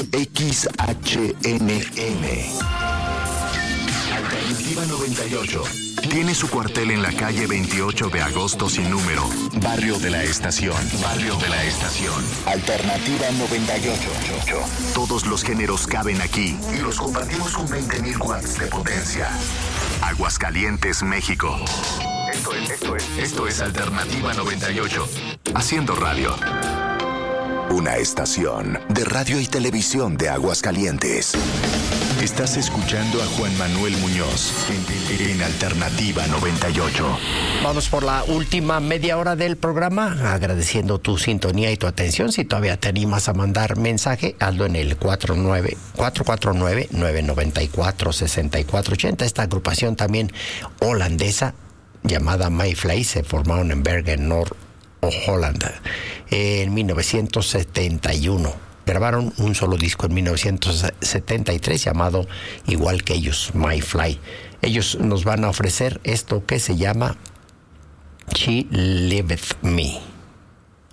XHNM. Alternativa 98. Tiene su cuartel en la calle 28 de agosto sin número. Barrio de la Estación. Barrio de la Estación. Alternativa 98. Todos los géneros caben aquí y los compartimos con 20.000 watts de potencia. Aguascalientes, México. Esto es Alternativa 98. Haciendo radio. Una estación de radio y televisión de Aguascalientes. Estás escuchando a Juan Manuel Muñoz en Alternativa 98. Vamos por la última media hora del programa, agradeciendo tu sintonía y tu atención. Si todavía te animas a mandar mensaje, hazlo en el 449-994-6480. Esta agrupación también holandesa, llamada Mayfly, se formaron en Bergen, Holanda, en 1971. Grabaron un solo disco en 1973 llamado igual que ellos, Mayfly. Ellos nos van a ofrecer esto que se llama She Liveth Me.